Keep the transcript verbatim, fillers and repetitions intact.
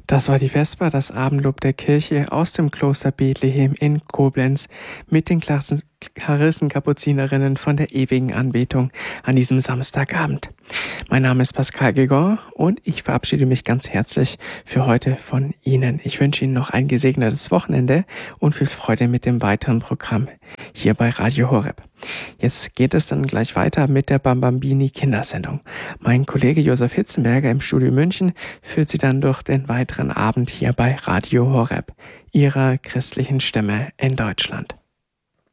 Das war die Vesper, das Abendlob der Kirche aus dem Kloster Bethlehem in Koblenz mit den Klassen Charissenkapuzinerinnen von der ewigen Anbetung an diesem Samstagabend. Mein Name ist Pascal Gegor und ich verabschiede mich ganz herzlich für heute von Ihnen. Ich wünsche Ihnen noch ein gesegnetes Wochenende und viel Freude mit dem weiteren Programm hier bei Radio Horeb. Jetzt geht es dann gleich weiter mit der Bambambini Kindersendung. Mein Kollege Josef Hitzenberger im Studio München führt Sie dann durch den weiteren Abend hier bei Radio Horeb, Ihrer christlichen Stimme in Deutschland.